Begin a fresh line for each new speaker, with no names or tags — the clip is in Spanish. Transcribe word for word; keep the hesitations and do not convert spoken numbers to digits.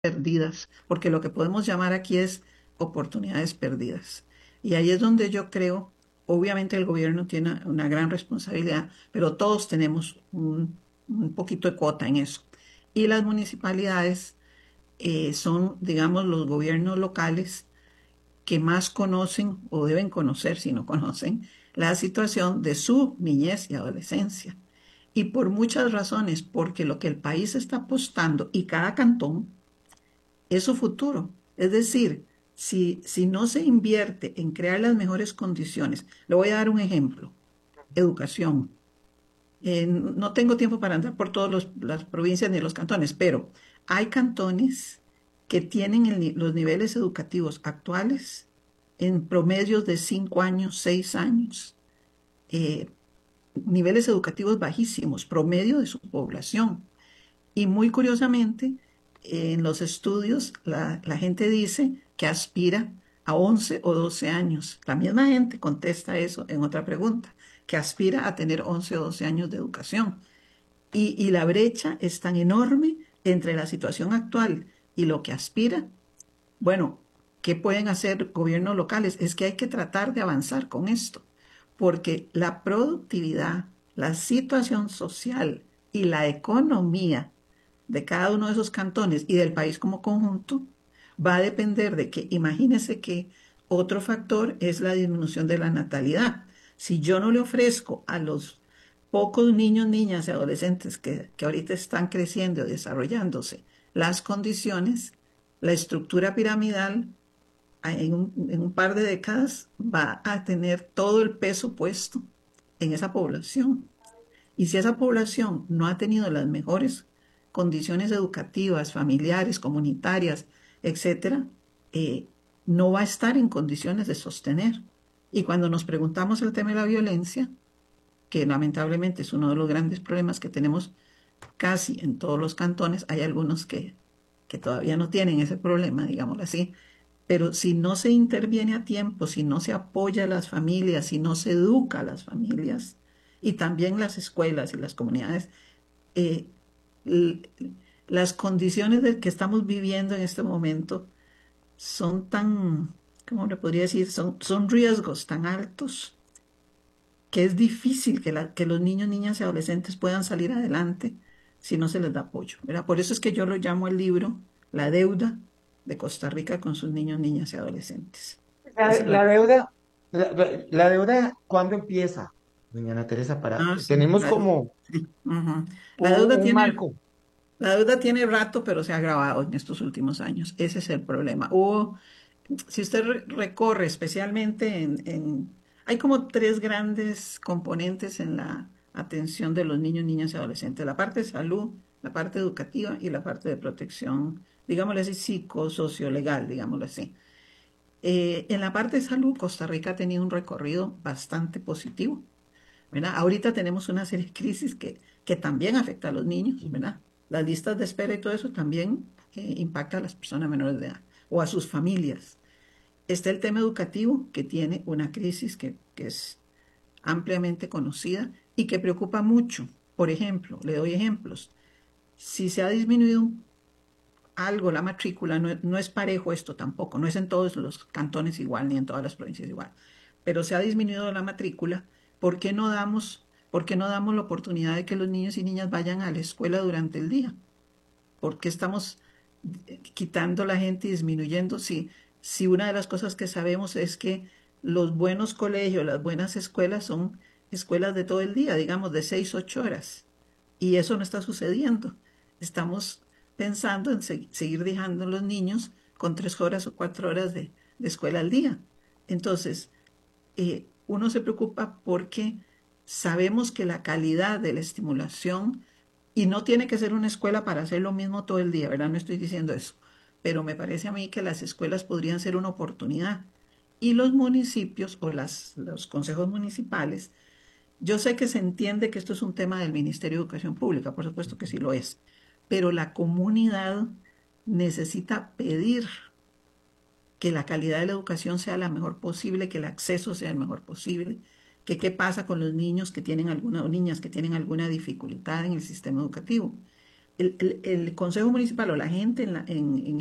perdidas, porque lo que podemos llamar aquí es oportunidades perdidas. Y ahí es donde yo creo, obviamente el gobierno tiene una gran responsabilidad, pero todos tenemos un, un poquito de cuota en eso. Y las municipalidades eh, son, digamos, los gobiernos locales que más conocen o deben conocer, si no conocen, la situación de su niñez y adolescencia. Y por muchas razones, porque lo que el país está apostando y cada cantón es su futuro. Es decir, si, si no se invierte en crear las mejores condiciones, le voy a dar un ejemplo, educación. Eh, no tengo tiempo para andar por todas las provincias ni los cantones, pero hay cantones que tienen el, los niveles educativos actuales en promedios de cinco años, seis años, eh, niveles educativos bajísimos, promedio de su población. Y muy curiosamente, en los estudios, la, la gente dice que aspira a once o doce años. La misma gente contesta eso en otra pregunta, que aspira a tener once o doce años de educación. Y, y la brecha es tan enorme entre la situación actual y lo que aspira. Bueno, ¿qué pueden hacer gobiernos locales? Es que hay que tratar de avanzar con esto, porque la productividad, la situación social y la economía de cada uno de esos cantones y del país como conjunto va a depender de que, imagínese que otro factor es la disminución de la natalidad. Si yo no le ofrezco a los pocos niños, niñas y adolescentes que, que ahorita están creciendo y desarrollándose las condiciones, la estructura piramidal en un, en un par de décadas va a tener todo el peso puesto en esa población. Y si esa población no ha tenido las mejores condiciones educativas, familiares, comunitarias, etcétera, eh, no va a estar en condiciones de sostener. Y cuando nos preguntamos el tema de la violencia, que lamentablemente es uno de los grandes problemas que tenemos casi en todos los cantones, hay algunos que, que todavía no tienen ese problema, digámoslo así, pero si no se interviene a tiempo, si no se apoya a las familias, si no se educa a las familias y también las escuelas y las comunidades, eh, las condiciones de que estamos viviendo en este momento son tan, ¿cómo le podría decir? Son, son riesgos tan altos que es difícil que, la, que los niños, niñas y adolescentes puedan salir adelante si no se les da apoyo, ¿verdad? Por eso es que yo lo llamo el libro La deuda de Costa Rica con sus niños, niñas y adolescentes.
La,
Esa es la...
la deuda, la, la- la deuda, ¿cuándo empieza, doña Ana Teresa? Para,
Ah, sí,
tenemos
la,
como
sí, ujú. La
un,
deuda
un
tiene,
marco.
la deuda tiene rato, pero se ha agravado en estos últimos años. Ese es el problema. Hubo, si usted re- recorre especialmente en, en- hay como tres grandes componentes en la atención de los niños, niñas y adolescentes. La parte de salud, la parte educativa y la parte de protección, digámoslo así, psicosociolegal, digámoslo así. Eh, en la parte de salud, Costa Rica ha tenido un recorrido bastante positivo, ¿verdad? Ahorita tenemos una serie de crisis que, que también afecta a los niños, ¿verdad? Las listas de espera y todo eso también eh, impacta a las personas menores de edad o a sus familias. Está el tema educativo, que tiene una crisis que, que es ampliamente conocida y que preocupa mucho. Por ejemplo, le doy ejemplos. Si se ha disminuido algo la matrícula, no, no es parejo esto tampoco, no es en todos los cantones igual ni en todas las provincias igual, pero se ha disminuido la matrícula, ¿por qué no damos, por qué no damos la oportunidad de que los niños y niñas vayan a la escuela durante el día? ¿Por qué estamos quitando la gente y disminuyendo? Si, si una de las cosas que sabemos es que los buenos colegios, las buenas escuelas son escuelas de todo el día, digamos de seis, ocho horas. Y eso no está sucediendo. Estamos pensando en se- seguir dejando a los niños con tres horas o cuatro horas de, de escuela al día. Entonces, eh, uno se preocupa porque sabemos que la calidad de la estimulación, y no tiene que ser una escuela para hacer lo mismo todo el día, ¿verdad? No estoy diciendo eso, pero me parece a mí que las escuelas podrían ser una oportunidad. Y los municipios o las, los consejos municipales, yo sé que se entiende que esto es un tema del Ministerio de Educación Pública, por supuesto que sí lo es, pero la comunidad necesita pedir que la calidad de la educación sea la mejor posible, que el acceso sea el mejor posible, que qué pasa con los niños que tienen alguna o niñas que tienen alguna dificultad en el sistema educativo. el, el- el Consejo Municipal o la gente en, la- en, en